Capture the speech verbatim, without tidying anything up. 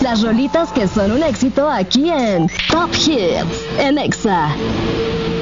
Las rolitas que son un éxito aquí en Top Hits en Exa.